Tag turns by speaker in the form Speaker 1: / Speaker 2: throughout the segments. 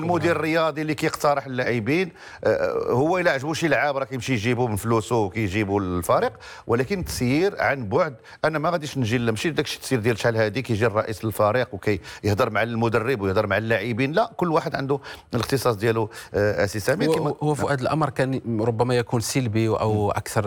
Speaker 1: المدير الرياضي اللي كيقترح اللاعبين هو الا عجبو شي لعاب راه كيمشي يجيبو من فلوسه وكيجيبو للفريق، ولكن التسيير عن بعد انا ما غاديش نجي ماشي داك التسيير ديال شحال هذه كيجي الرئيس للفريق وكيهضر مع المدرب ويهضر مع اللاعبين، لا كل واحد عنده الاختصاص ديالو. اسي سامي
Speaker 2: هو فؤاد الامر كان ربما يكون سلبي او اكثر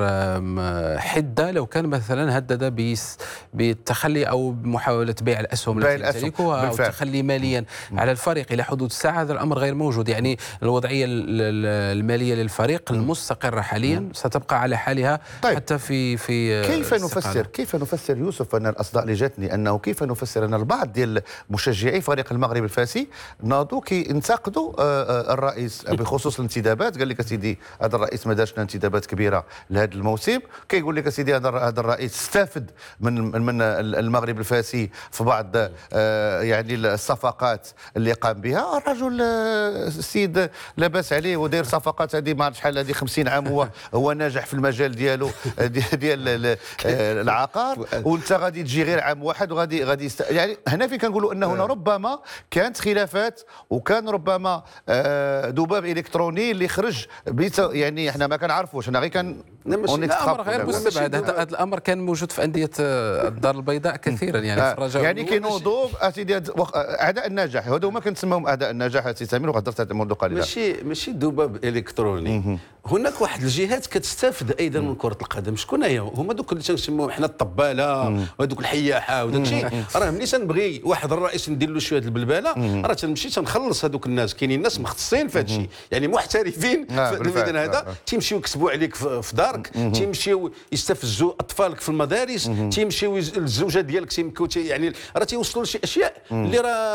Speaker 2: حده لو كان مثلا هدد بالتخلي او بمحاوله بيع الاسهم التي تمتلكها او التخلي ماليا على الفريق الى حدود الساعه. هذا الامر غير موجود، يعني الوضعيه الماليه للفريق المستقره حاليا ستبقى على حالها. طيب حتى في
Speaker 1: كيف نفسر يوسف، انا الاصداء اللي جاتني انه كيف نفسر ان البعض ديال مشجعي فريق المغرب الفاسي ناضوا كينتقدوا الرئيس بخصوص الانتدابات، قال لك اسيدي هذا الرئيس ما دارش انتدابات كبيره لهذا الموسم، كيقول لك اسيدي هذا الرئيس استفد من المغرب الفاسي في بعض يعني الصفقات اللي قام بها. الرجل السيد لاباس عليه وداير صفقات هذه ما عرفت شحال، هذه 50 عام هو ناجح في المجال ديالو ديال العقار، وانت غادي تجي غير عام واحد وغادي يعني هنا فين كنقولوا ان هنا ربما كانت خلافات وكان ربما ذباب الكتروني اللي خرج يعني احنا ما كنعرفوش، انا غير كان
Speaker 2: الامر غير مستبعد. هذا الامر كان موجود في انديه الدار البيضاء كثيرا، يعني في الرجاء
Speaker 1: يعني كينوضوا اسيدي اعداء النجاح، هذو هما كنسموهم اعداء النجاح اسي سمير، وهضرت هذا منذ قليل.
Speaker 3: ماشي ذباب الكتروني، هناك واحد الجهات كتستافد ايضا من كره القدم. شكون هي؟ هما دوك اللي تنسموهم حنا الطباله وهذوك الحياحه وداك الشيء. راه ملي تنبغي واحد الرئيس ندير له شويه البلباله راه تنمشي تنخلص هذوك الناس. كاينين ناس مختصين في هذا الشيء، يعني محترفين في الميدان هذا، تيمشيو يكتبوا عليك في دارك، تيمشيو يستفزوا اطفالك في المدارس، تيمشيو الزوجه ديالك يعني راه تيوصلوا لشي اشياء اللي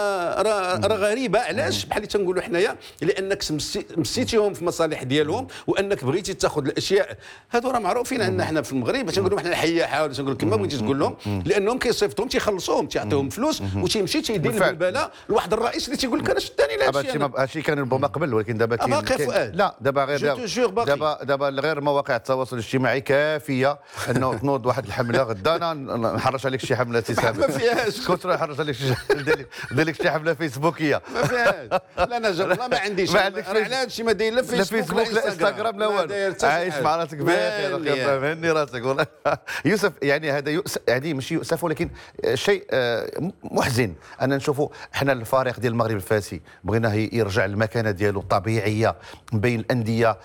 Speaker 3: راه غريبه. علاش؟ بحال اللي تنقولوا حنايا لانك مسيتيهم في مصالح ديالهم وانك بغيتي تاخذ الاشياء هذو. راه معروفين عندنا حنا في المغرب تنقولوا حنا الحياحه ولا تنقول كما بغيتي تقول لهم، لانهم كيصيفطوهم تيخلصوهم تيعطيهم فلوس وتيمشي تيدير البلبله لواحد الرئيس اللي تيقول لك انا شداني لهذا الشيء.
Speaker 1: هادشي كان ربما قبل، ولكن دابا كاين لا دابا غير دابا غير مواقع التواصل الاجتماعي كافيه انه تنوض واحد الحمله غدا انا نحرش عليك شي حمله تسامح
Speaker 3: ما فيهاش.
Speaker 1: كنت راح نحرش عليك ندير لك شي حمله فيسبوكيه
Speaker 3: ما فيهاش. لا انا والله ما عنديش.
Speaker 1: ما عندكش
Speaker 3: على هذا الشيء ما داير لا فيسبوك
Speaker 1: لا انستغرام لا والو. عايش مع راسك بخير، فهمني راسك والله. يوسف يعني هذا يعني ماشي يؤسف ولكن شيء محزن ان نشوفوا حنا الفريق ديال المغرب الفاسي بغيناه يرجع للمكانه ديالو الطبيعيه بين الانديه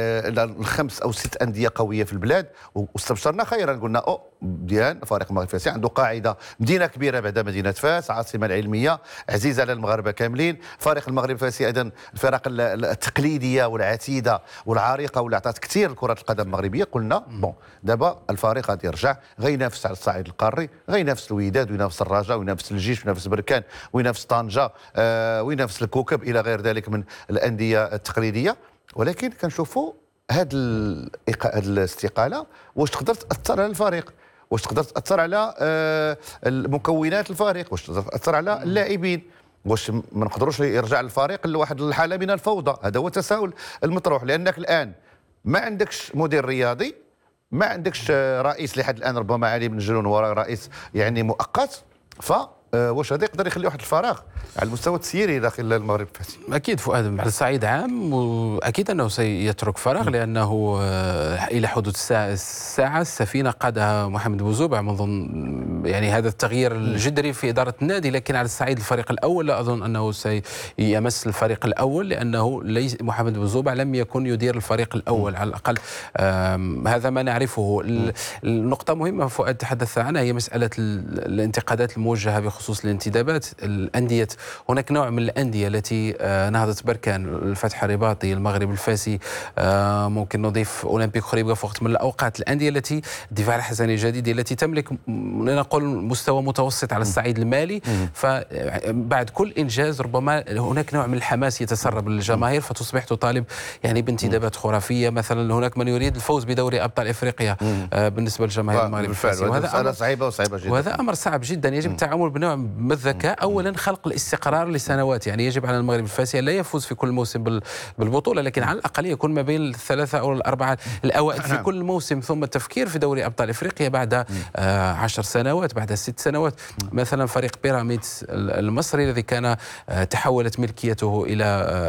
Speaker 1: الخمس او ست انديه قويه في البلاد، واستبشرنا خيرا قلنا مزيان فريق المغرب الفاسي عنده قاعده، مدينه كبيره بعد مدينه فاس، عاصمه العلميه عزيزه على المغاربه كاملين. فريق المغرب الفاسي ايضا الفرق التقليديه والعتيده والعريقه واللي عطات كثير لكره القدم المغربيه. قلنا دابا الفريق غادي يرجع غينافس على الصعيد القاري، غينافس الوداد وينافس الرجاء وينافس الجيش وينافس بركان وينافس طنجه وينافس الكوكب الى غير ذلك من الانديه التقليديه. ولكن كنشوفوا هذه الاستقاله واش تقدر تاثر على الفريق، واش تقدر تاثر على المكونات الفريق، واش تقدر تاثر على اللاعبين، واش ما نقدروش يرجع الفريق لواحد الحاله من الفوضى. هذا هو التساؤل المطروح، لانك الان ما عندكش مدير رياضي، ما عندكش رئيس لحد الان، ربما علي بن جلون هو رئيس يعني مؤقت، واش هذا يقدر يخلي واحد الفراغ على المستوى التسييري داخل المغرب الفاسي؟
Speaker 2: اكيد فؤاد على الصعيد عام، واكيد انه سيترك فراغ، لانه الى حدود الساعه السفينه قادها محمد بوزوبع منذ يعني هذا التغيير الجذري في اداره النادي. لكن على الصعيد الفريق الاول لا اظن انه سيمس الفريق الاول، لانه ليس محمد بوزوبع لم يكن يدير الفريق الاول على الاقل. هذا ما نعرفه. النقطه مهمه فؤاد تحدث عنها هي مساله الانتقادات الموجهه بخصوص الانتدابات. الانديه هناك نوع من الانديه التي نهضه بركان، الفتح الرباطي، المغرب الفاسي، ممكن نضيف اولمبيك خريبكا في وقت من الاوقات، الانديه التي الدفاع الحسني الجديد التي تملك لنقول مستوى متوسط على الصعيد المالي. فبعد كل انجاز ربما هناك نوع من الحماس يتسرب للجماهير فتصبح تطالب يعني بانتدابات خرافيه. مثلا هناك من يريد الفوز بدوري ابطال افريقيا بالنسبه للجماهير المغرب الفاسي،
Speaker 1: وهذا امر صعيبه جدا،
Speaker 2: وهذا امر صعب جدا. يجب التعامل بنوع من الذكاء. اولا خلق الاستقرار لسنوات، يعني يجب على المغرب الفاسي ان لا يفوز في كل موسم بالبطوله، لكن على الاقل يكون ما بين الثلاثه او الاربعه الاوائل في كل موسم، ثم التفكير في دوري ابطال افريقيا بعد 10 سنوات، بعد 6 سنوات. مثلا فريق بيراميدز المصري الذي كان تحولت ملكيته الى